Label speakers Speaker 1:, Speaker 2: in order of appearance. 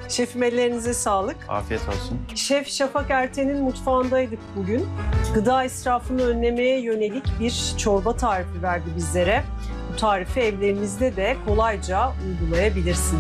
Speaker 1: Şefim ellerinize sağlık.
Speaker 2: Afiyet olsun.
Speaker 1: Şef Şafak Erten'in mutfağındaydık bugün. Gıda israfını önlemeye yönelik bir çorba tarifi verdi bizlere. Bu tarifi evlerinizde de kolayca uygulayabilirsiniz.